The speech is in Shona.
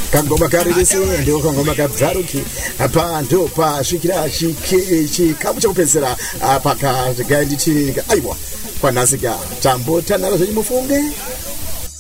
kangoma karirisi ndio kangoma kabzaruki apa ndo pasvikira chikamu chekupedzisira apa kazvigainditi aiwa kwanhasika tambo tanhara zvenyu mufunge